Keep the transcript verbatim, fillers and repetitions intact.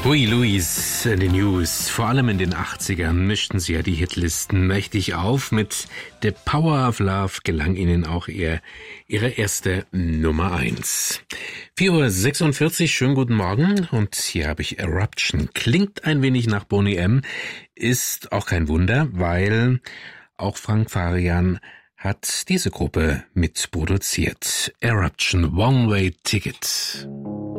Huey Lewis in den News. Vor allem in den achtzigern mischten sie ja die Hitlisten mächtig auf. Mit The Power of Love gelang ihnen auch ihr, ihre erste Nummer eins. vier Uhr sechsundvierzig, schönen guten Morgen. Und hier habe ich Eruption. Klingt ein wenig nach Boney M. Ist auch kein Wunder, weil auch Frank Farian hat diese Gruppe mitproduziert. Eruption, One Way Ticket.